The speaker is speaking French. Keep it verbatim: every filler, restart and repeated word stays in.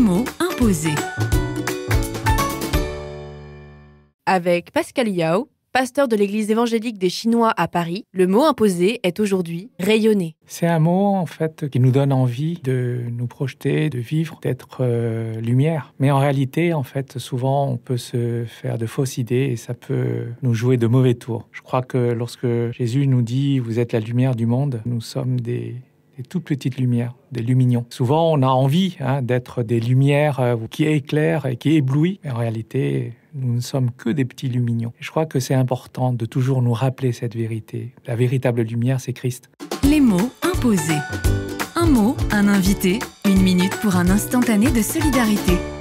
mots imposés. Avec Pascal Yao, pasteur de l'église évangélique des Chinois à Paris, le mot imposé est aujourd'hui rayonner. C'est un mot en fait qui nous donne envie de nous projeter, de vivre, d'être euh, lumière. Mais en réalité, en fait, souvent on peut se faire de fausses idées et ça peut nous jouer de mauvais tours. Je crois que lorsque Jésus nous dit « Vous êtes la lumière du monde », nous sommes des des toutes petites lumières, des lumignons. Souvent, on a envie hein, d'être des lumières euh, qui éclairent et qui éblouissent. Mais en réalité, nous ne sommes que des petits lumignons. Et je crois que c'est important de toujours nous rappeler cette vérité. La véritable lumière, c'est Christ. Les mots imposés. Un mot, un invité, une minute pour un instantané de solidarité.